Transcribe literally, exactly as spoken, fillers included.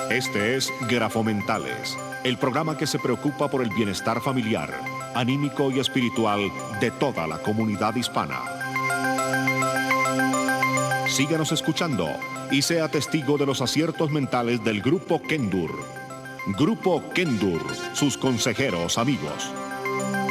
Este es Grafomentales, el programa que se preocupa por el bienestar familiar, anímico y espiritual de toda la comunidad hispana. Síganos escuchando y sea testigo de los aciertos mentales del Grupo Kendur. Grupo Kendur, sus consejeros amigos.